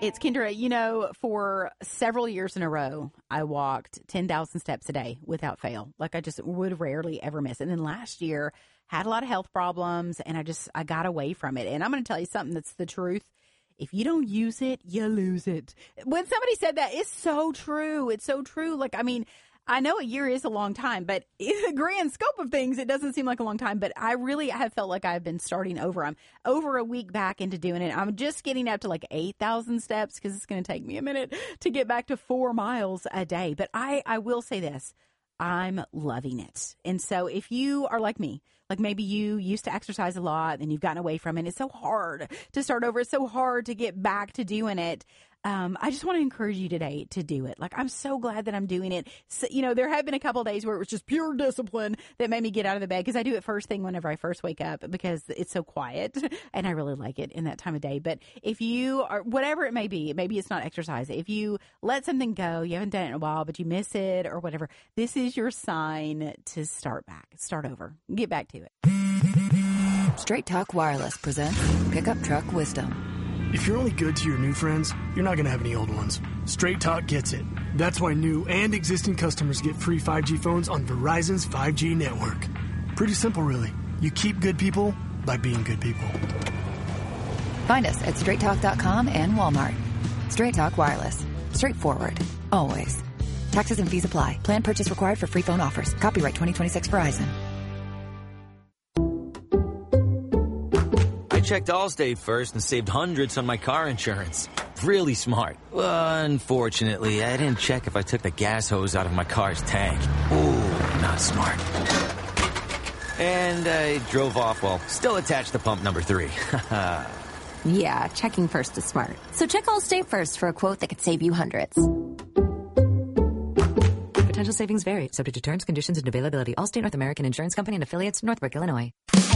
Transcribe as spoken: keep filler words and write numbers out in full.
It's Kendra. You know, for several years in a row, I walked ten thousand steps a day without fail. Like I just would rarely ever miss. And then last year, had a lot of health problems, and I just, I got away from it. And I'm going to tell you something that's the truth. If you don't use it, you lose it. When somebody said that, it's so true. It's so true. Like, I mean, I know a year is a long time, but in the grand scope of things, it doesn't seem like a long time. But I really have felt like I've been starting over. I'm over a week back into doing it. I'm just getting up to like eight thousand steps because it's going to take me a minute to get back to four miles a day. But I, I will say this. I'm loving it. And so if you are like me, like maybe you used to exercise a lot and you've gotten away from it, it's so hard to start over. It's so hard to get back to doing it. Um, I just want to encourage you today to do it. Like, I'm so glad that I'm doing it. So, you know, there have been a couple of days where it was just pure discipline that made me get out of the bed because I do it first thing whenever I first wake up because it's so quiet and I really like it in that time of day. But if you are, whatever it may be, maybe it's not exercise. If you let something go, you haven't done it in a while, but you miss it or whatever, this is your sign to start back, start over, get back to it. Straight Talk Wireless presents Pickup Truck Wisdom. If you're only good to your new friends, you're not going to have any old ones. Straight Talk gets it. That's why new and existing customers get free five G phones on Verizon's five G network. Pretty simple, really. You keep good people by being good people. Find us at straight talk dot com and Walmart. Straight Talk Wireless. Straightforward. Always. Taxes and fees apply. Plan purchase required for free phone offers. Copyright twenty twenty-six Verizon. I checked Allstate first and saved hundreds on my car insurance. Really smart. Well, unfortunately, I didn't check if I took the gas hose out of my car's tank. Ooh, not smart. And I drove off while still attached to pump number three. Yeah, checking first is smart. So check Allstate first for a quote that could save you hundreds. Potential savings vary, subject to terms, conditions, and availability. Allstate North American Insurance Company and affiliates, Northbrook, Illinois.